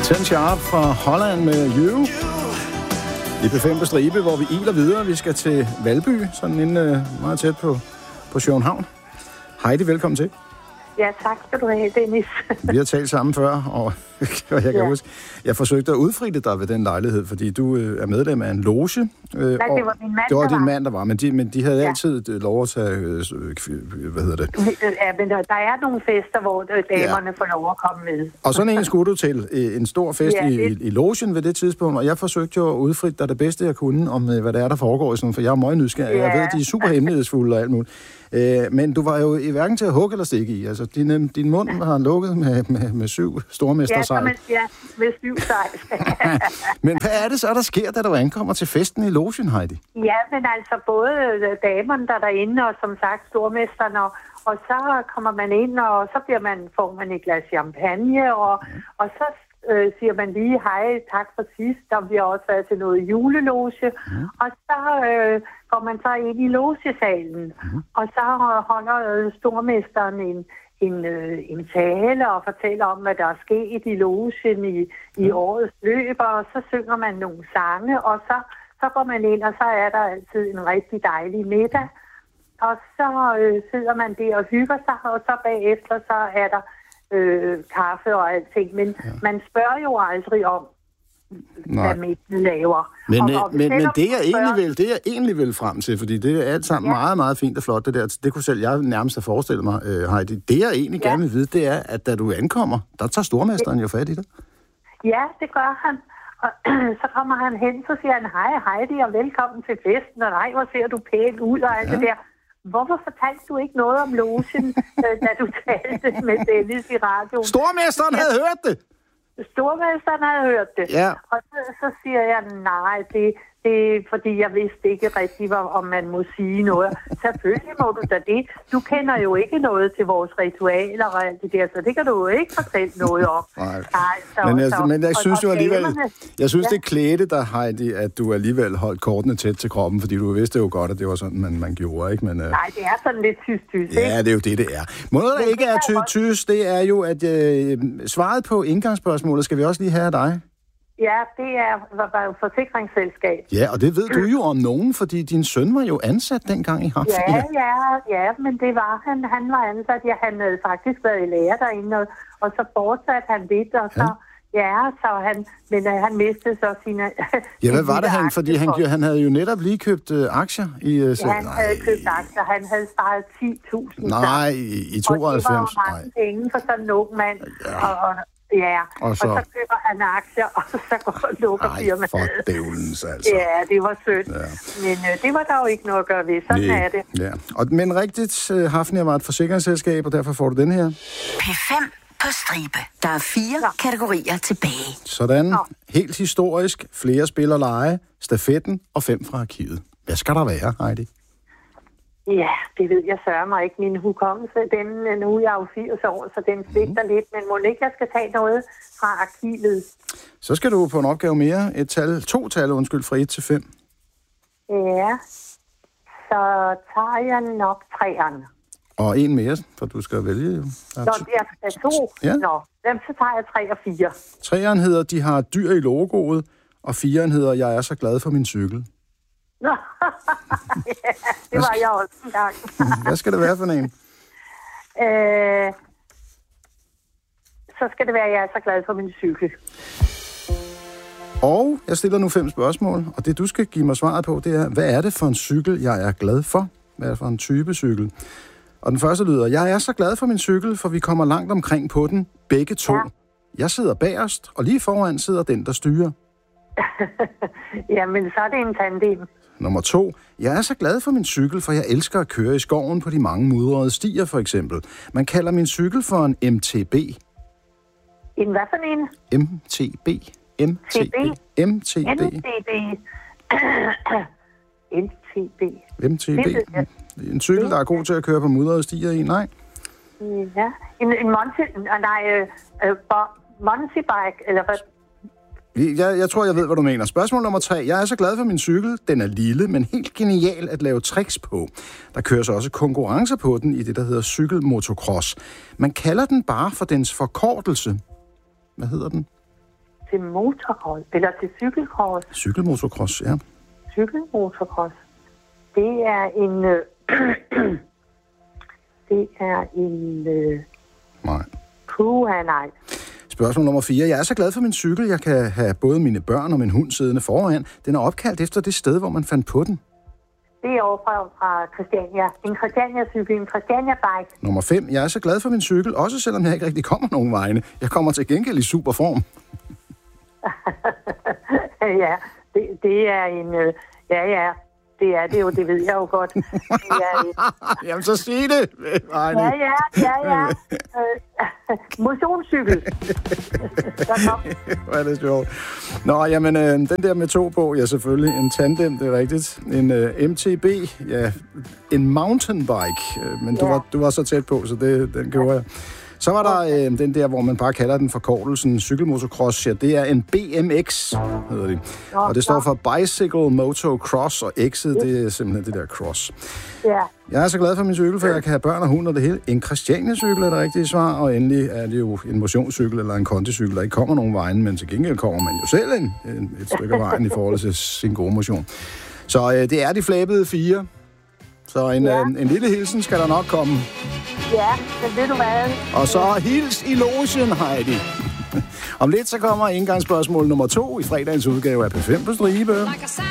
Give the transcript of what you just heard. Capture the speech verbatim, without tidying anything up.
Ten Sharp fra Holland med You. I P fem på stribe, hvor vi iler videre. Vi skal til Valby, sådan inde meget tæt på, på København. Heidi, velkommen til. Ja, tak skal du have, Dennis. Vi har talt sammen før, og jeg kan ja. huske, jeg forsøgte at udfritte dig ved den lejlighed, fordi du er medlem af en loge. Nej, det var min mand, Det var der din var. mand, der var, men de, men de havde ja. altid lov at tage, hvad hedder det? Ja, men der, der er nogle fester, hvor damerne ja. får lov at komme med. Og sådan en skulle du til, en stor fest ja, i, i, i logen ved det tidspunkt, og jeg forsøgte jo at udfritte dig det bedste, jeg kunne, om hvad det er, der foregår i sådan, for jeg er meget nysgerrig. Ja. Jeg ved, de er super hemmelighedsfulde og alt muligt. Øh, men du var jo i hverken til at hugge eller stikke i. Altså, din, din mund har lukket med, med, med syv stormestersejl. Ja, ja, med syv sejl. Men hvad er det så, der sker, da du ankommer til festen i logen, Heidi? Ja, men altså både damerne, der er derinde, og som sagt stormesteren, og, og så kommer man ind, og så bliver man, får man et glas champagne, og, ja. og så øh, siger man lige hej, tak for sidst, og vi har også været til noget juleloge, ja. og så øh, går man så ind i logesalen, ja. og så holder øh, stormesteren en En, øh, en tale og fortæller om, hvad der er sket i logen i, i årets løb, og så synger man nogle sange, og så, så går man ind, og så er der altid en rigtig dejlig middag, og så øh, sidder man der og hygger sig, og så bagefter så er der øh, kaffe og alting, men ja. man spørger jo aldrig om, Nej. hvad midten laver. Men, og, og men, men det, jeg spørger... egentlig vil, det jeg egentlig vil frem til, fordi det er alt sammen ja. meget, meget fint og flot, det der, det kunne selv jeg nærmest have forestillet mig, uh, Heidi. Det, jeg egentlig ja. gerne vil vide, det er, at da du ankommer, der tager stormesteren jo fat i dig. Ja, det gør han. Og så kommer han hen, så siger han, hej Heidi, og velkommen til festen, og nej, hvor ser du pænt ud, og alt ja. det der. Hvorfor fortalte du ikke noget om logen, da du talte med Dennis i radioen? Stormesteren havde ja. hørt det! Stormesteren havde hørt det. Ja. Og så, så siger jeg, nej, det, det er fordi, jeg vidste ikke rigtigt, om man må sige noget. Selvfølgelig må du da det. Du kender jo ikke noget til vores ritualer og alt det der, så det kan du jo ikke fortælle noget om. Nej. Nej, så, men jeg, så, men jeg synes og, jo og alligevel, jeg synes ja. det klædte dig, Heidi, at du alligevel holdt kortene tæt til kroppen, fordi du vidste jo godt, at det var sådan, man, man gjorde, ikke? Men, uh... nej, det er sådan lidt tysk-tysk, ikke? Ja, det er jo det, det er. Noget, der ikke er tysk, det er jo, at øh, svaret på indgangsspørgsmålet skal vi også lige have af dig. Ja, det er var jo forsikringsselskab. Ja, og det ved du jo om nogen, fordi din søn var jo ansat dengang i Haft. Ja, ja, ja, men det var han. Han var ansat. Ja, han havde faktisk været i lære derinde, og, og så fortsatte han lidt, og så... Ja. Ja, så han, men uh, han mistede så sine... Ja, hvad var det han? Fordi han, han havde jo netop lige købt uh, aktier i... Uh, ja, han havde Nej. købt aktier. Han havde sparet ti tusind. Nej, i, i tooghalvfems. Og det var jo mange Nej. penge for sådan en ung mand. Ja. Og, og, ja, og så, og så køber han aktier, og så går og lukker firmaet. Ej, for dævlens, altså. Ja, det var sødt. Ja. Men uh, det var der jo ikke noget at gøre ved. Sådan Nej. er det. Ja. Og, men rigtigt, uh, Hafnia var et forsikringsselskab, og derfor får du den her. P fem på stribe. Der er fire ja. kategorier tilbage. Sådan. Ja. Helt historisk. Flere spiller lege. Stafetten og fem fra arkivet. Hvad skal der være, Heidi? Ja, det ved jeg sørger mig ikke. Min hukommelse, den nu er jeg jo firs år, så den svigter mm. lidt. Men må ikke, jeg skal tage noget fra arkivet? Så skal du på en opgave mere. Et tal, to tal, undskyld, fra et til fem. Ja, så tager jeg nok træerne. Og en mere, for du skal vælge jo. Nå, jeg skal to. Ja. Nå, så tager jeg tre og fire. Træeren hedder, de har dyr i logoet, og fireren hedder, jeg er så glad for min cykel. Nå, ja, det var jeg også en gang. Hvad skal det være for en? Øh, så skal det være, jeg er så glad for min cykel. Og jeg stiller nu fem spørgsmål, og det du skal give mig svaret på, det er, hvad er det for en cykel, jeg er glad for? Hvad er det for en type cykel? Og den første lyder, jeg er så glad for min cykel, for vi kommer langt omkring på den, begge to. Ja. Jeg sidder bagerst, og lige foran sidder den, der styrer. Jamen, så er det en tandem. Nummer to, jeg er så glad for min cykel, for jeg elsker at køre i skoven på de mange mudrede stier, for eksempel. Man kalder min cykel for en M T B. En hvad for en? M T B. M T B. M T B. M T B. M T B. M T B. En cykel, der er god til at køre på mudrede stier i, nej? Ja, en, en Monty, nej, uh, Monty bike, eller hvad? Jeg, jeg tror, jeg ved, hvad du mener. Spørgsmål nummer tre. Jeg er så glad for min cykel. Den er lille, men helt genial at lave tricks på. Der køres også konkurrencer på den i det, der hedder cykelmotocross. Man kalder den bare for dens forkortelse. Hvad hedder den? til motorcross, eller til cykelcross. Cykelmotocross, ja. Cykelmotocross. Det er en... Øh, det er en... Øh, nej. Puha, nej. Spørgsmål nummer fire. Jeg er så glad for min cykel, jeg kan have både mine børn og min hund siddende foran. Den er opkaldt efter det sted, hvor man fandt på den. Det er over fra, fra Christiania. En Christiania-cykel, en Christiania-bike. Nummer fem. Jeg er så glad for min cykel, også selvom jeg ikke rigtig kommer nogen vegne. Jeg kommer til gengæld i super form. ja, det, det er en... Øh, ja, ja. Det er det jo, det ved jeg jo godt. Det er et... Jamen, så sig det! Ej, ja, ja, ja, ja. Øh, motionscykel. Hvor er det sjovt. Nå, jamen, øh, den der med to på, ja, selvfølgelig. En tandem, det er rigtigt. En øh, M T B, ja, en mountainbike. Øh, men ja. du, var, du var så tæt på, så det, den gjorde jeg. Så var der øh, den der, hvor man bare kalder den forkortelsen cykelmotocross. Ja, det er en B M X, hedder det. Nå, og det står for Bicycle Motocross, og X'et, det er simpelthen det der cross. Ja. Jeg er så glad for min cykel, for jeg kan have børn og hund og det hele. En Christiania-cykel er det rigtige svar, og endelig er det jo en motionscykel eller en kondicykel, der ikke kommer nogen vejen, men til gengæld kommer man jo selv en, en, et stykke af vejen i forhold til sin gode motion. Så øh, det er de flabede fire. Så en, ja. øh, en lille hilsen skal der nok komme. Ja, men ved du hvad? Og så hils i logen, Heidi. Om lidt så kommer indgangsspørgsmål nummer to i fredagens udgave af P fem på stribe.